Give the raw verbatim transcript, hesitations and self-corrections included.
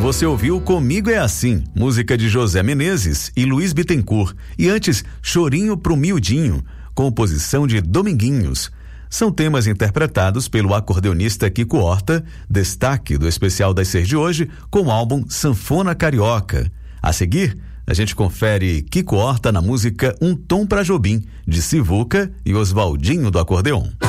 Você ouviu Comigo é Assim, música de José Menezes e Luiz Bittencourt. E antes, Chorinho pro Miudinho, composição de Dominguinhos. São temas interpretados pelo acordeonista Kiko Horta, destaque do especial das seis de hoje, com o álbum Sanfona Carioca. A seguir, a gente confere Kiko Horta na música Um Tom pra Jobim, de Sivuca e Oswaldinho do Acordeon.